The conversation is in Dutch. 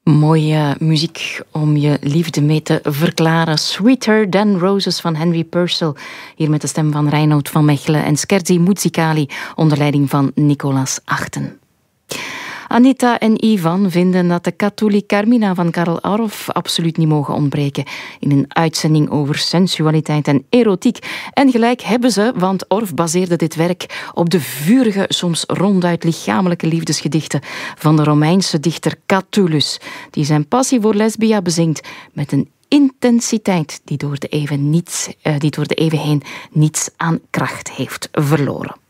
Mooie muziek om je liefde mee te verklaren. Sweeter Than Roses van Henry Purcell. Hier met de stem van Reinoud van Mechelen en Scherzi Muzikali onder leiding van Nicolas Achten. Anita en Ivan vinden dat de Katuli Carmina van Karel Orff absoluut niet mogen ontbreken in een uitzending over sensualiteit en erotiek. En gelijk hebben ze, want Orff baseerde dit werk op de vurige, soms ronduit lichamelijke liefdesgedichten van de Romeinse dichter Catullus, die zijn passie voor lesbia bezingt met een intensiteit die door de eeuwen heen niets aan kracht heeft verloren.